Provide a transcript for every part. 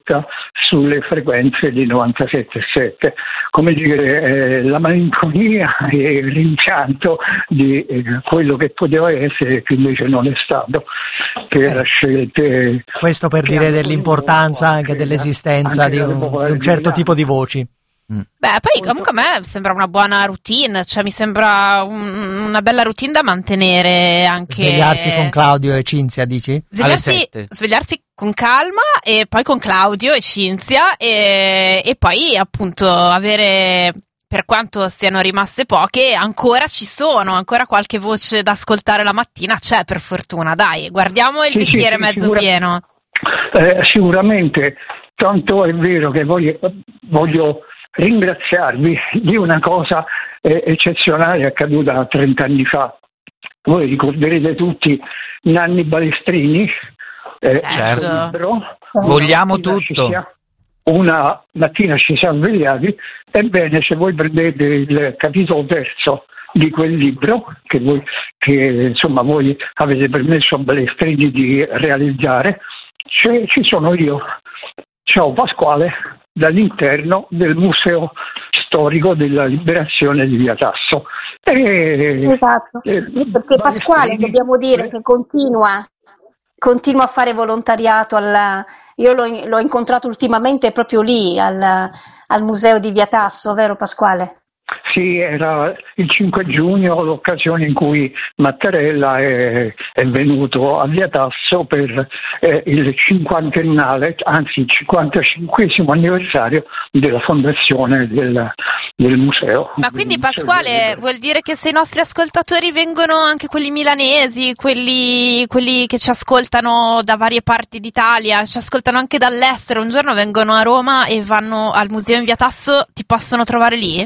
diretta sulle frequenze di 97,7. Come dire, la malinconia e il rimpianto di quello che poteva essere, che invece non è stato, per scelte. Questo per dire dell'importanza anche dell'esistenza di un certo tipo di voci. Beh, poi comunque a me sembra una buona routine, cioè mi sembra una bella routine da mantenere anche. Svegliarsi con Claudio e Cinzia, dici? Svegliarsi con calma e poi con Claudio e Cinzia e poi appunto avere, per quanto siano rimaste poche, ancora ci sono, ancora qualche voce da ascoltare la mattina c'è, per fortuna, dai, guardiamo il bicchiere mezzo pieno. Sicuramente, tanto è vero che voglio ringraziarvi di una cosa eccezionale accaduta 30 anni fa. Voi ricorderete tutti Nanni Balestrini, certo. Libro, vogliamo tutto. Una mattina ci siamo svegliati. Ebbene, se voi prendete il capitolo terzo di quel libro che voi avete permesso a Balestrini di realizzare, ci sono io. Ciao Pasquale, dall'interno del Museo Storico della Liberazione di Via Tasso. Esatto, perché Pasquale, dobbiamo dire che continua a fare volontariato. Io l'ho incontrato ultimamente proprio lì, al Museo di Via Tasso, vero Pasquale? Sì, era il 5 giugno l'occasione in cui Mattarella è venuto a Via Tasso per il 50ennale, anzi il 55esimo anniversario della fondazione del museo. Ma quindi Pasquale, vuol dire che se i nostri ascoltatori vengono anche quelli milanesi, quelli che ci ascoltano da varie parti d'Italia, ci ascoltano anche dall'estero, un giorno vengono a Roma e vanno al museo in Via Tasso, ti possono trovare lì?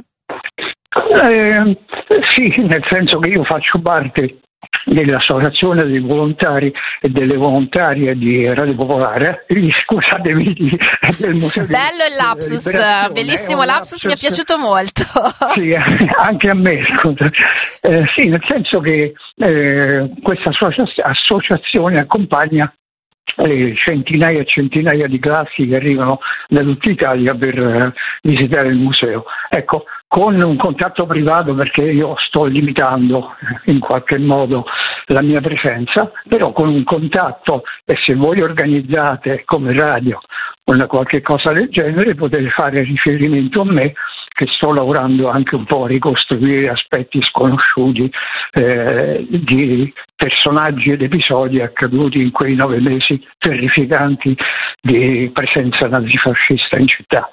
Sì, nel senso che io faccio parte dell'associazione dei volontari e delle volontarie di Radio Popolare, scusatemi, del Museo. Bello il lapsus, bellissimo lapsus, mi è piaciuto molto. Sì, anche a me, scusa. Sì, nel senso che questa associazione accompagna centinaia e centinaia di classi che arrivano da tutta Italia per visitare il museo. Ecco, con un contatto privato, perché io sto limitando in qualche modo la mia presenza, però con un contatto, e se voi organizzate come radio una qualche cosa del genere, potete fare riferimento a me, che sto lavorando anche un po' a ricostruire aspetti sconosciuti di personaggi ed episodi accaduti in quei 9 mesi terrificanti di presenza nazifascista in città.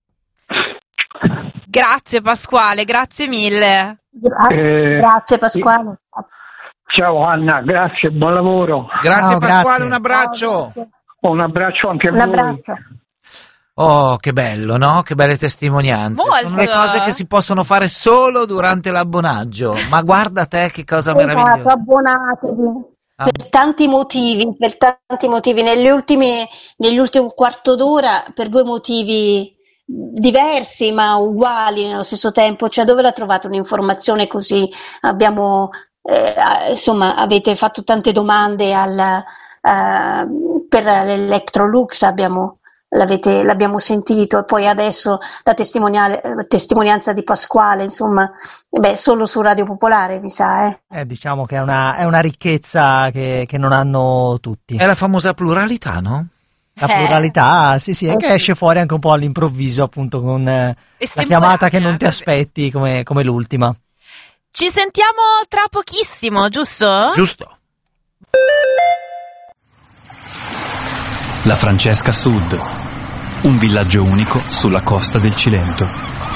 Grazie Pasquale, grazie mille. Grazie Pasquale. Ciao Anna, grazie, buon lavoro. Grazie Pasquale, grazie. un abbraccio. Un abbraccio anche a voi. Abbraccio. Oh, che bello, no? Che belle testimonianze. Molto. Sono le cose che si possono fare solo durante l'abbonaggio. Ma guarda te che cosa meravigliosa. Abbonatevi. Per tanti motivi. Negli ultimi quarto d'ora, per 2 motivi diversi ma uguali nello stesso tempo. Cioè, dove la trovate un'informazione così? Insomma, avete fatto tante domande per l'Electrolux, l'abbiamo sentito, e poi adesso la testimonianza di Pasquale, insomma, solo su Radio Popolare, mi sa. Diciamo che è una ricchezza che non hanno tutti. È la famosa pluralità, no? La pluralità, sì, è che esce fuori anche un po' all'improvviso, appunto, con la chiamata che non ti aspetti, come l'ultima. Ci sentiamo tra pochissimo, giusto? Giusto. La Francesca Sud, un villaggio unico sulla costa del Cilento.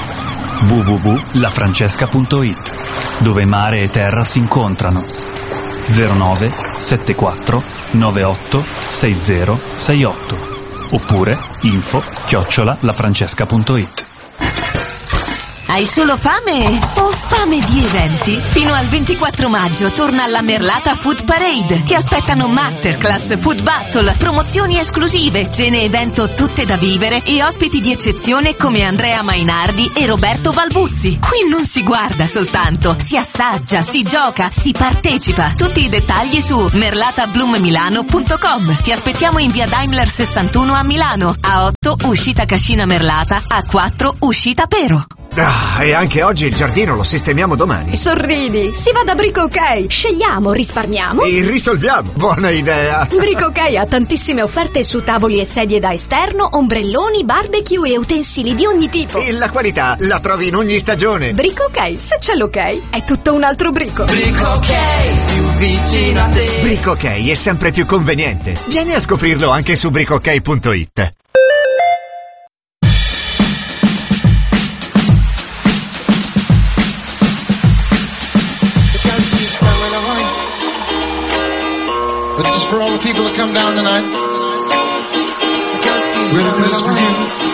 www.lafrancesca.it, dove mare e terra si incontrano. 09 74 98 6068 oppure info@lafrancesca.it. Hai solo fame o fame di eventi? Fino al 24 maggio torna alla Merlata Food Parade. Ti aspettano masterclass, food battle, promozioni esclusive, cene evento tutte da vivere e ospiti di eccezione come Andrea Mainardi e Roberto Balbuzzi. Qui non si guarda soltanto, si assaggia, si gioca, si partecipa. Tutti i dettagli su merlatablummilano.com. Ti aspettiamo in via Daimler 61 a Milano, A8 uscita Cascina Merlata, A4 uscita Pero. E anche oggi il giardino lo sistemiamo domani. Sorridi, si va da Brico OK. Scegliamo, risparmiamo e risolviamo. Buona idea. Brico OK ha tantissime offerte su tavoli e sedie da esterno, ombrelloni, barbecue e utensili di ogni tipo. E la qualità la trovi in ogni stagione. Brico OK, se c'è l'ok, è tutto un altro brico. Brico OK, più vicino a te. Brico OK è sempre più conveniente. Vieni a scoprirlo anche su bricok.it. This is for all the people that come down tonight. Ready to play this for you.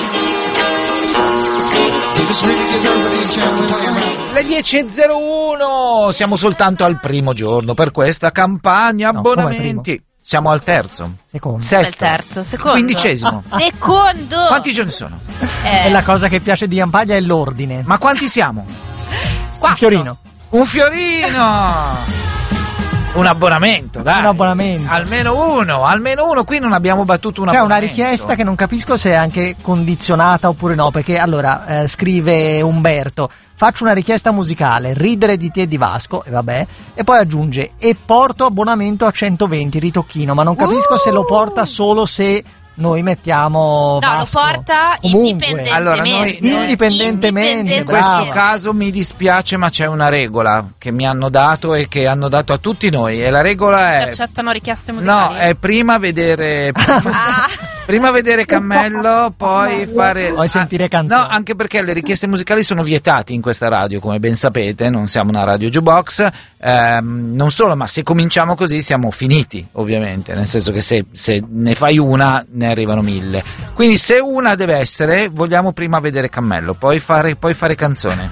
Just really gives everybody a chance to play around. Le 10.01, siamo soltanto al primo giorno per questa campagna abbonamenti. Siamo al terzo. Secondo. Sesto. Secondo. 15°. Secondo. Quanti giorni sono? E la cosa che piace di Ampaglia è l'ordine. Ma quanti siamo? 4. Un fiorino. Un fiorino! Un abbonamento, dai. Un abbonamento. Almeno uno. Qui non abbiamo battuto un abbonamento. C'è una richiesta che non capisco se è anche condizionata oppure no, perché allora scrive Umberto: faccio una richiesta musicale, Ridere di te e di Vasco, e vabbè, e poi aggiunge: e porto abbonamento a 120, ritocchino, ma non capisco se lo porta solo se noi mettiamo Vasco. Lo porta indipendentemente. Allora, noi indipendentemente. In questo caso mi dispiace, ma c'è una regola che mi hanno dato e che hanno dato a tutti noi, e la regola è: si accettano richieste musicali? No, è prima vedere prima vedere Cammello, poi sentire canzoni. No, anche perché le richieste musicali sono vietate in questa radio, come ben sapete, non siamo una radio jukebox. Non solo, ma se cominciamo così siamo finiti, ovviamente, nel senso che se ne fai una ne arrivano 1000. Quindi se una deve essere, vogliamo prima vedere Cammello, poi fare canzone.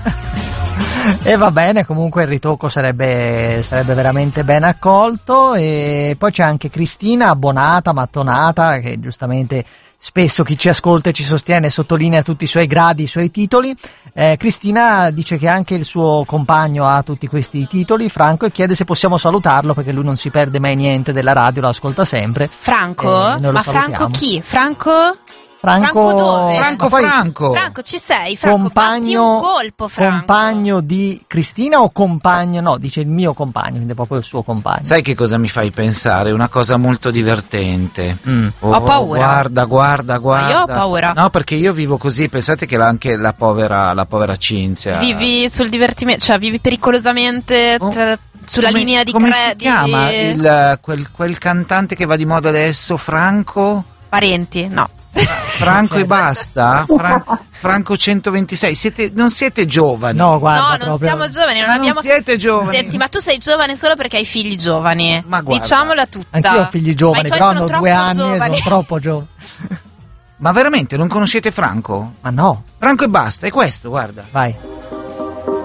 E va bene, comunque il ritocco sarebbe veramente ben accolto. E poi c'è anche Cristina, abbonata, mattonata, che giustamente spesso chi ci ascolta e ci sostiene sottolinea tutti i suoi gradi, i suoi titoli. Cristina dice che anche il suo compagno ha tutti questi titoli, Franco, e chiede se possiamo salutarlo perché lui non si perde mai niente della radio, lo ascolta sempre. Franco? Ma Franco chi? Franco dove? Franco, ci sei? Franco, batti un colpo, Franco. Compagno di Cristina o compagno? No, dice il mio compagno, quindi è proprio il suo compagno. Sai che cosa mi fai pensare? Una cosa molto divertente. Ho paura. Guarda. Ma io ho paura. No, perché io vivo così, pensate che anche la povera Cinzia. Vivi sul divertimento, cioè vivi pericolosamente sulla linea di come si chiama quel cantante che va di moda adesso? Franco? Parenti? No. Franco e basta? Franco 126. Non siete giovani? No, guarda, non siamo giovani, non siete giovani. Senti, ma tu sei giovane solo perché hai figli giovani. Ma guarda, diciamola tutta. Anch'io ho figli giovani, però hanno 2 anni e sono troppo giovani. Ma veramente non conoscete Franco? Ma no. Franco e basta, è questo, guarda. Vai.